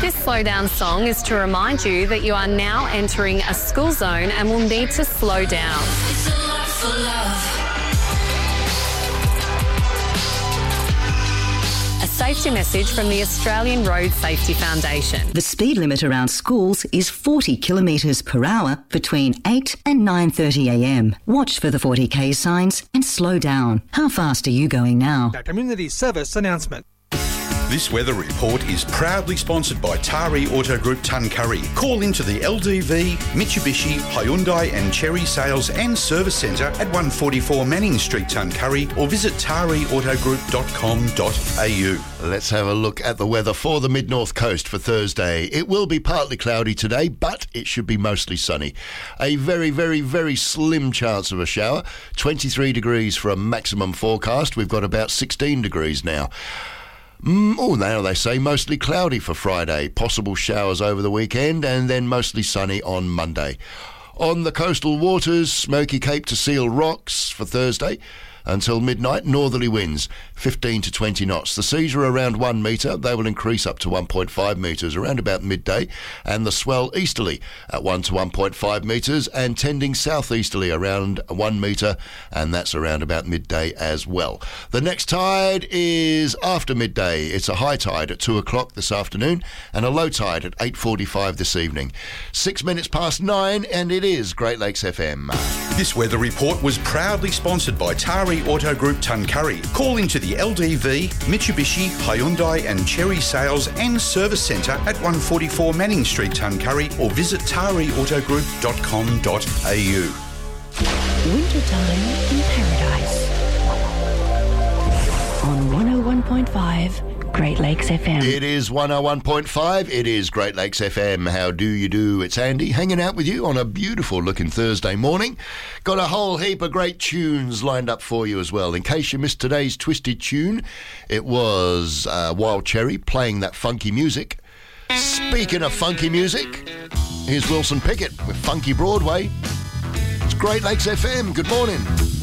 This slow down song is to remind you that you are now entering a school zone and will need to slow down. It's a lot for love. A safety message from the Australian Road Safety Foundation. The speed limit around schools is 40 kilometres per hour between 8 and 9:30am. Watch for the 40k signs and slow down. How fast are you going now? A community service announcement. This weather report is proudly sponsored by Tari Auto Group Tuncurry. Call into the LDV, Mitsubishi, Hyundai and Cherry Sales and Service Centre at 144 Manning Street, Tuncurry, or visit tariautogroup.com.au. Let's have a look at the weather for the mid-north coast for Thursday. It will be partly cloudy today, but it should be mostly sunny. A very, very, very slim chance of a shower. 23 degrees for a maximum forecast. We've got about 16 degrees now. Now they say mostly cloudy for Friday. Possible showers over the weekend and then mostly sunny on Monday. On the coastal waters, Smoky Cape to Seal Rocks for Thursday. Until midnight, northerly winds, 15 to 20 knots. The seas are around 1 metre. They will increase up to 1.5 metres around about midday. And the swell easterly at 1 to 1.5 metres and tending southeasterly around 1 metre. And that's around about midday as well. The next tide is after midday. It's a high tide at 2 o'clock this afternoon and a low tide at 8:45 this evening. 6 minutes past 9 and it is Great Lakes FM. This weather report was proudly sponsored by Tari Auto Group Tuncurry. Call into the LDV, Mitsubishi, Hyundai and Cherry Sales and Service Centre at 144 Manning Street, Tuncurry, or visit tariautogroup.com.au. Wintertime in Paradise. On 101.5 Great Lakes FM. It is 101.5. It is Great Lakes FM. How do you do? It's Andy hanging out with you on a beautiful looking Thursday morning. Got a whole heap of great tunes lined up for you as well. In case you missed today's Twisted tune, it was Wild Cherry playing that funky music. Speaking of funky music, here's Wilson Pickett with Funky Broadway. It's Great Lakes FM. Good morning.